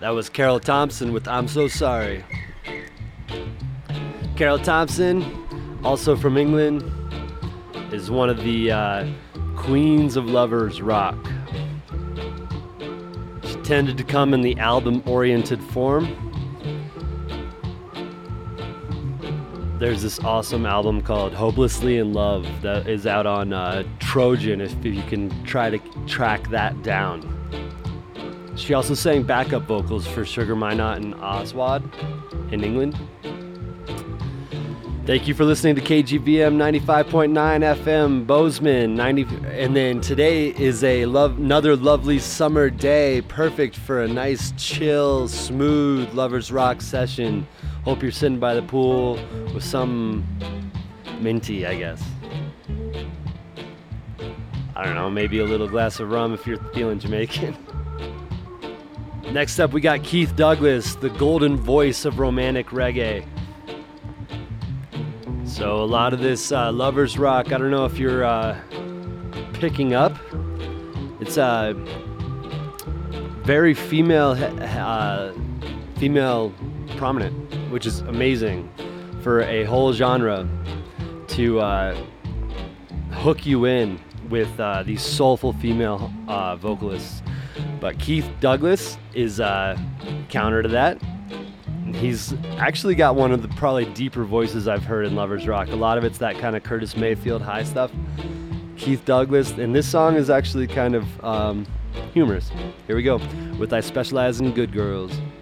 That was Carol Thompson with I'm So Sorry. Carol Thompson, also from England, is one of the queens of lovers rock. She tended to come in the album-oriented form. There's this awesome album called Hopelessly in Love that is out on Trojan, if you can try to track that down. She also sang backup vocals for Sugar Minott and Oswald in England. Thank you for listening to KGVM 95.9 FM, Bozeman. And then today is another lovely summer day, perfect for a nice, chill, smooth lovers rock session. Hope you're sitting by the pool with some minty, I guess. I don't know, maybe a little glass of rum if you're feeling Jamaican. Next up, we got Keith Douglas, the golden voice of romantic reggae. So a lot of this lovers rock, I don't know if you're picking up. It's very female prominent, which is amazing for a whole genre to hook you in with these soulful female vocalists. But Keith Douglas is counter to that. He's actually got one of the probably deeper voices I've heard in lovers rock. A lot of it's that kind of Curtis Mayfield high stuff. Keith Douglas, and this song is actually kind of humorous. Here we go with I Specialize in Good Girls.